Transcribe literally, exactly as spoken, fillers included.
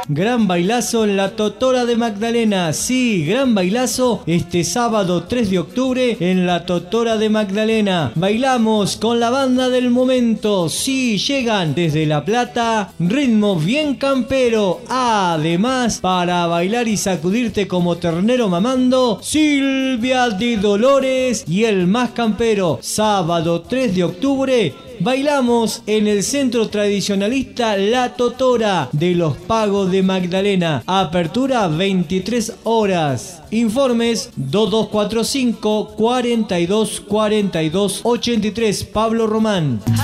Gran bailazo en la Totora de Magdalena. Sí, gran bailazo este sábado tres de octubre en la Totora de Magdalena. Bailamos con la banda del momento. Sí, llegan desde La Plata, ritmo bien campero. Además, para bailar y sacudirte como ternero mamando, Silvia de Dolores y el más campero. Sábado tres de octubre. Bailamos en el centro tradicionalista La Totora de los Pagos de Magdalena. Apertura veintitrés horas. Informes dos dos cuatro cinco, cuarenta y dos, cuarenta y dos, ochenta y tres. Pablo Román.